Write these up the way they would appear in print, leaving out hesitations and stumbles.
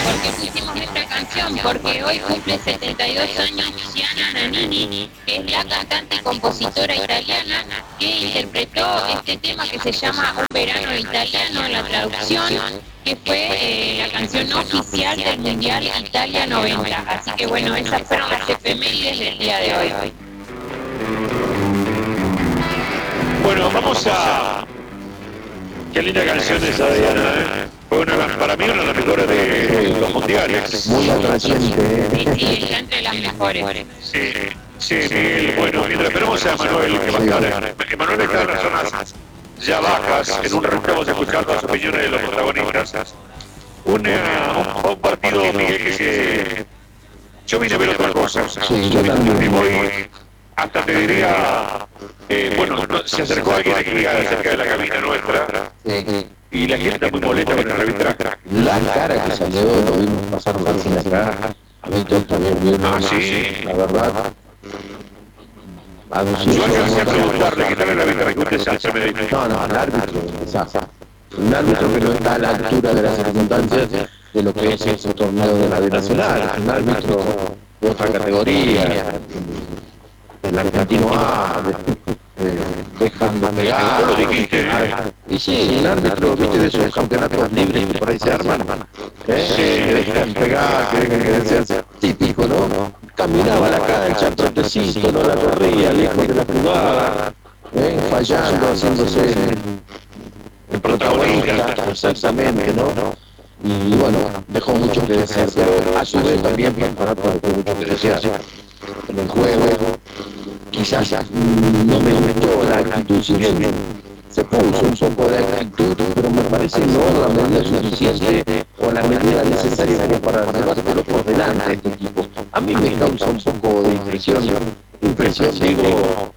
¿Por qué pusimos esta canción? Porque hoy cumple 72 años Luciana Nannini, que es la cantante y compositora italiana que interpretó este tema que se llama Un verano italiano en la traducción, que fue la canción oficial del Mundial Italia 90. Así que bueno, esas fueron las efemérides del día de hoy. Bueno, vamos a... Qué linda canción esa de Diana, ¿eh? Fue para mí una de las mejores de los mundiales. Muy atrayente. Sí, está entre las mejores. Sí, bueno, mientras esperamos a Manuel, que va a estar. Manuel está en las zonas ya bajas, en un rato vamos a escuchar las opiniones de los protagonistas. Un partido, Miguel, que yo vine a ver otra cosa. Sí, yo también. Voy, hasta te diría, bueno, se acercó alguien aquí cerca de la cabina nuestra. Sí. Y la gente está muy molesta con el arbitraje. La cara que salió, lo vimos pasar fácil acá. A Víctor también vio sí. la verdad. Yo alcancé a preguntarle qué tal el arbitraje que usted se me dijo. No, el árbitro, un árbitro que no está a la altura de las circunstancias de lo que es ese torneo de la B Nacional. Es un árbitro de otra categoría, el argentino A, dejando pegar. Lo dijiste. Y sí, un árbitro, viste, de esos campeonatos libres que por ahí se arman, que dejan pegar, que dejan ser típico, ¿no? Caminaba a la cancha, trotecito, no la corría, lejos de la jugada, fallando, haciéndose el protagonista, exactamente, ¿no? Y bueno, dejó mucho que desear, pero a su vez también Pamparato dejó mucho que desear en el juego. Quizás no me gustó la actitud, si bien se puso un poco de actitud, pero me parece no la medida suficiente o la medida necesaria como para llevárselo por delante a este equipo. A mí me causa un poco de impresión digo,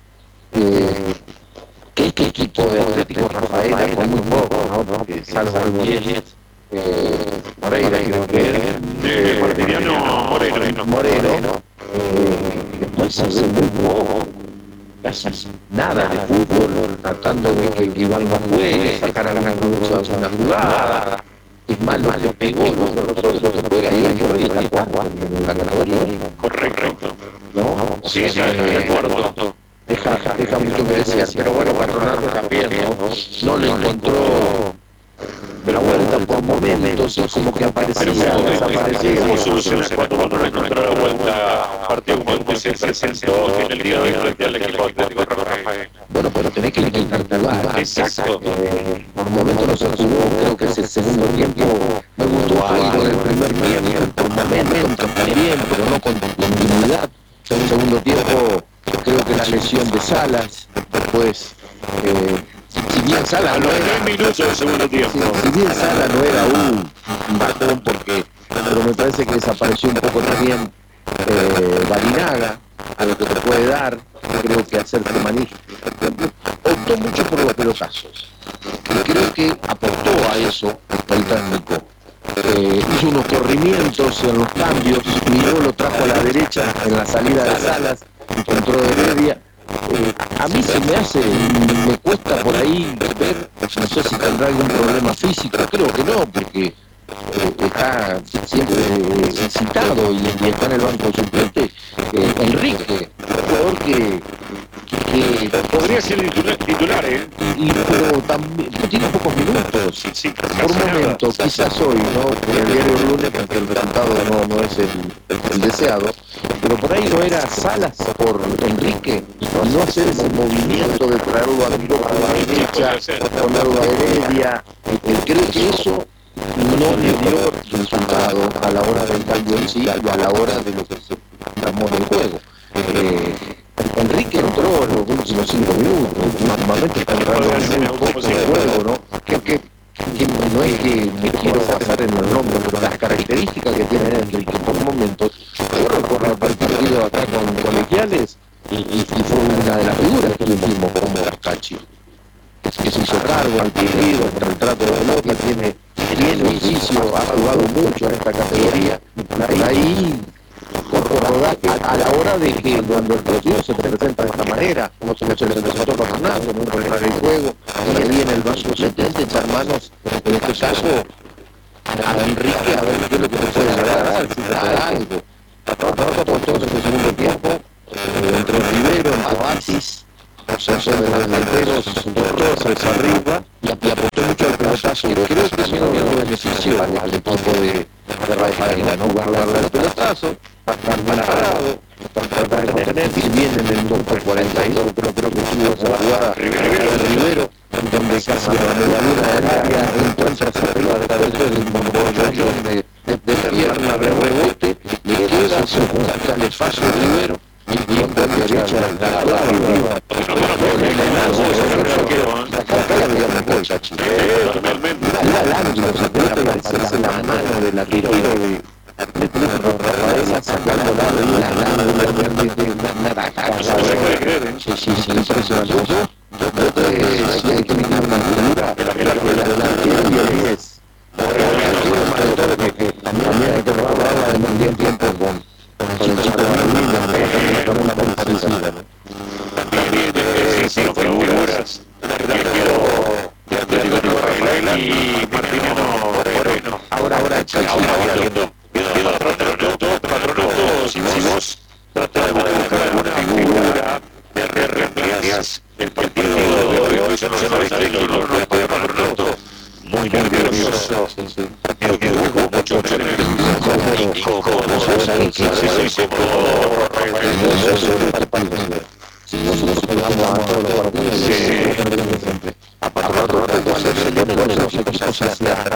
que este equipo de Atlético Rafaela, con muy poco, ¿no? Que salva el 10, Moreira creo que es, Martiniano Moreno, después se hace muy poco, casi nada de fútbol, tratando de que Iván no juegue, sacar a la cruz a una jugada. Es malo, le pegó, nosotros juega ahí por ahí la cuarta en la categoría. Correcto. ¿No? Sí, de acuerdo. Deja mucho que desear, pero bueno, Patronato también, ¿no? No le encontró la vuelta por momentos, es como que aparecía, desaparecía. ¿Cómo solucionas cuando no encontró la vuelta a partido como que se presentó en el día de hoy frente al equipo Atlético Rafael? Bueno, pero tenés que intentarte jugar. Exacto. Por un momento no se jugó, creo que ese segundo tiempo me gustó algo del primer tiempo, por momentos también, pero no con continuidad. En el segundo tiempo creo que la lesión de Salas, después, si bien Salas no era... 3 minutos del segundo tiempo. Si bien Salas no era un bajón, pero me parece que desapareció un poco también Barinaga, a lo que te puede dar, creo que hacer Maní optó mucho por los pelotazos, y creo que aportó a eso el técnico. Hizo unos corrimientos en los cambios, miró, lo trajo a la derecha en la salida de Salas, encontró Heredia. A mí se me hace, me cuesta por ahí ver, no sé si tendrá algún problema físico, creo que no, porque está siempre citado y está en el banco suplente. Enrique, un jugador que podría ser titular, pero también tiene pocos minutos, sí, por momentos, quizás hoy, ¿no? En el diario lunes, porque el resultado no es el deseado, pero por ahí no era Salas por Enrique, no hacer ese movimiento de traerlo a tiro por la derecha, ponerlo a Heredia, creo que eso no le dio resultado a la hora del cambio en sí y a la hora de lo que se llamó en el juego. Enrique entró en los últimos 5 minutos, últimamente está entrando muy poco de juego, ¿no? Que no es que me quiero pasar en el nombre, pero las características que tiene Enrique por momentos, yo recuerdo el partido acá con Colegiales y fue una de las figuras que tuvimos como Cascachi, que se hizo cargo al partido, el retrato de pelota, tiene oficio, ha jugado mucho en esta categoría, ahí a la hora de que cuando el partido se presenta de esta manera, como se le presentó a Patronato, no encontrar el juego, y ahí en el banco 70 echar manos, en este caso, a Enrique, a ver qué es lo que se puede parar, si hacer algo. Patronato por todo el segundo tiempo, entre Rivero, Oasis, son delanteros, todos arriba, y apostó mucho al pelotazo. Creo que eso no benefició al equipo de Rafaela, ¿no? Guardar el pelotazo, estar parado, tratar de contener, si bien en el minuto 42, pero creo que tuvo esa jugada Rivero, donde casi a la medialuna del área encuentra esa pelota después de un bollón de pierna, de rebote, le queda su calefazo Rivero, y con derecha la clava arriba. La cartera de la cocha, chico. La ángulo, se puede aparecer la mano de la tiro de Rafaela sacando sí, impresionante. Hay que mirar una figura de la delantera y el 10. También hay que robarla en un bien tiempo con el chico de Argentina, con una parecida. Sí, figuras. Rafaela y Martiniano Moreno. Ahora, Patronato, si vos tratás de buscar alguna figura de reemplazar el partido de hoy, yo no sabés que no puede Patronato. Muy nervioso, que busco mucho incómodo, si nosotros pegamos a todos los partidos, a Patronato cuando se le pone los equipos hacia